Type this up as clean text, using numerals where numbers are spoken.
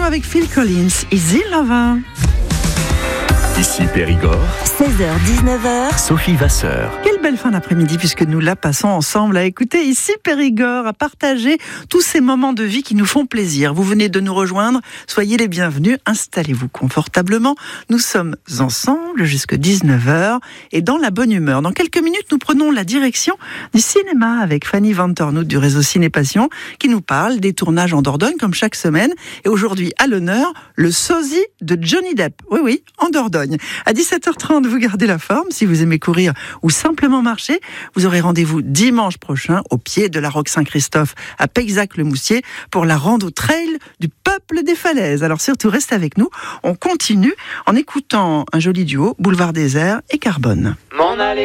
avec Phil Collins, Easy Lover. Ici Périgord, 16h-19h, Sophie Vasseur. Quelle belle fin d'après-midi puisque nous la passons ensemble à écouter Ici Périgord, à partager tous ces moments de vie qui nous font plaisir. Vous venez de nous rejoindre, soyez les bienvenus, installez-vous confortablement. Nous sommes ensemble jusqu'à 19h et dans la bonne humeur. Dans quelques minutes, nous prenons la direction du cinéma avec Fanny Van Tornout du réseau Ciné Passion qui nous parle des tournages en Dordogne comme chaque semaine. Et aujourd'hui, à l'honneur, le sosie de Johnny Depp. Oui, en Dordogne. À 17h30, vous gardez la forme. Si vous aimez courir ou simplement marcher, vous aurez rendez-vous dimanche prochain au pied de la Roque Saint-Christophe à Peixac-le-Moussier pour la rando trail du Peuple des Falaises. Alors surtout, restez avec nous. On continue en écoutant un joli duo, Boulevard Désert et Carbone. M'en aller